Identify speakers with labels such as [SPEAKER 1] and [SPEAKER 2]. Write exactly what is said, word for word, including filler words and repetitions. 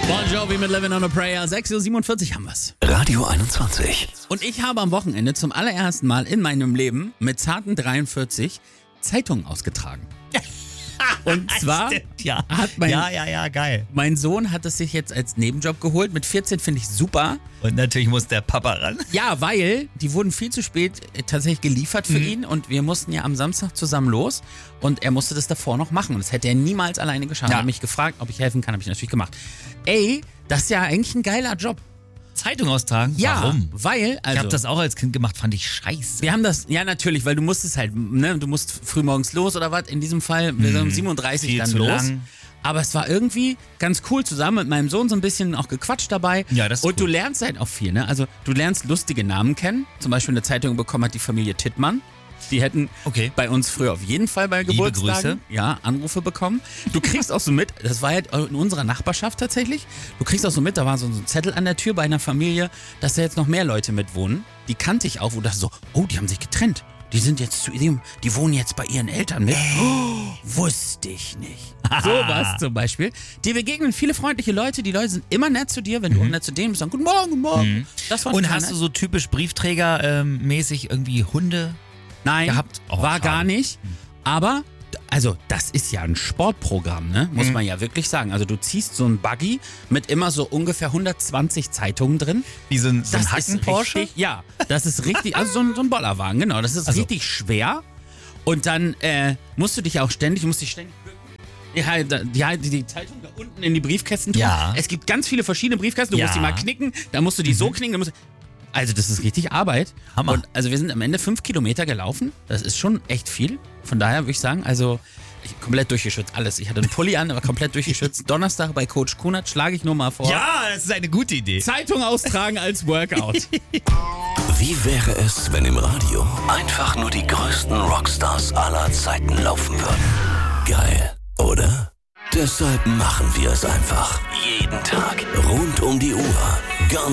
[SPEAKER 1] Bon Jovi mit Living on a Prayer. sechs Uhr siebenundvierzig haben wir's.
[SPEAKER 2] Radio einundzwanzig.
[SPEAKER 1] Und ich habe am Wochenende zum allerersten Mal in meinem Leben mit zarten dreiundvierzig Zeitungen ausgetragen. Und zwar
[SPEAKER 3] ja.
[SPEAKER 1] hat mein,
[SPEAKER 3] ja, ja, ja, geil.
[SPEAKER 1] mein Sohn hat es sich jetzt als Nebenjob geholt. Mit vierzehn finde ich super.
[SPEAKER 3] Und natürlich muss der Papa ran.
[SPEAKER 1] Ja, weil die wurden viel zu spät äh, tatsächlich geliefert für
[SPEAKER 3] Mhm.
[SPEAKER 1] ihn und wir mussten ja am Samstag zusammen los und er musste das davor noch machen und das hätte er niemals alleine geschafft.
[SPEAKER 3] Ja.
[SPEAKER 1] Er hat mich gefragt, ob ich helfen kann, habe ich natürlich gemacht. Ey, das ist ja eigentlich ein geiler Job.
[SPEAKER 3] Zeitung austragen?
[SPEAKER 1] Ja,
[SPEAKER 3] Warum?
[SPEAKER 1] weil, also...
[SPEAKER 3] Ich habe das auch als Kind gemacht, fand ich scheiße.
[SPEAKER 1] Wir haben das, ja natürlich, weil du musstest halt, ne, du musst frühmorgens los oder was, in diesem Fall, wir sind um siebenunddreißig
[SPEAKER 3] viel
[SPEAKER 1] dann
[SPEAKER 3] zu
[SPEAKER 1] los.
[SPEAKER 3] lang.
[SPEAKER 1] Aber es war irgendwie ganz cool zusammen mit meinem Sohn so ein bisschen auch gequatscht dabei.
[SPEAKER 3] Ja, das ist
[SPEAKER 1] Und du
[SPEAKER 3] cool.
[SPEAKER 1] lernst halt auch viel, ne? Also du lernst lustige Namen kennen. Zum Beispiel eine Zeitung bekommen hat die Familie Tittmann. Die hätten
[SPEAKER 3] Okay.
[SPEAKER 1] bei uns früher auf jeden Fall bei
[SPEAKER 3] Liebe
[SPEAKER 1] Geburtstagen
[SPEAKER 3] Grüße.
[SPEAKER 1] ja, Anrufe bekommen. Du kriegst auch so mit, das war halt in unserer Nachbarschaft tatsächlich, du kriegst auch so mit, da war so ein Zettel an der Tür bei einer Familie, dass da jetzt noch mehr Leute mit wohnen. Die kannte ich auch, wo das so, oh, die haben sich getrennt. Die sind jetzt zu ihm, die wohnen jetzt bei ihren Eltern mit. Oh, wusste ich nicht. So was zum Beispiel. Dir begegnen viele freundliche Leute, die Leute sind immer nett zu dir, wenn du auch nett zu denen bist, sagen, guten Morgen, guten Morgen. Das war
[SPEAKER 3] Und
[SPEAKER 1] total
[SPEAKER 3] hast
[SPEAKER 1] nett.
[SPEAKER 3] du so typisch Briefträger-mäßig irgendwie Hunde?
[SPEAKER 1] Nein,
[SPEAKER 3] gehabt? Oh,
[SPEAKER 1] war
[SPEAKER 3] schade.
[SPEAKER 1] gar nicht. Aber, also das ist ja ein Sportprogramm, ne? Muss man ja wirklich sagen. Also du ziehst so ein Buggy mit immer so ungefähr hundertzwanzig Zeitungen drin.
[SPEAKER 3] Wie so ein, so ein
[SPEAKER 1] Das ist
[SPEAKER 3] Hacken-Porsche?
[SPEAKER 1] richtig, ja, das ist richtig, also so ein, so ein Bollerwagen, genau. Das ist
[SPEAKER 3] Also.
[SPEAKER 1] richtig schwer. Und dann äh, musst du dich auch ständig, musst dich ständig bücken. Ja, die, die, die Zeitung da unten in die Briefkästen tun.
[SPEAKER 3] Ja.
[SPEAKER 1] Es gibt ganz viele verschiedene Briefkästen. Du
[SPEAKER 3] Ja.
[SPEAKER 1] musst die mal knicken, dann musst du die so knicken. Dann musst du, also das ist richtig Arbeit.
[SPEAKER 3] Hammer.
[SPEAKER 1] Und also wir sind am Ende fünf Kilometer gelaufen. Das ist schon echt viel. Von daher würde ich sagen, also ich, komplett durchgeschützt, alles. Ich hatte einen Pulli an, aber komplett durchgeschützt. Donnerstag bei Coach Kunert schlage ich nur mal vor.
[SPEAKER 3] Ja, das ist eine gute Idee.
[SPEAKER 1] Zeitung austragen als Workout.
[SPEAKER 2] Wie wäre es, wenn im Radio einfach nur die größten Rockstars aller Zeiten laufen würden? Geil, oder? Deshalb machen wir es einfach. Jeden Tag. Rund um die Uhr. Gar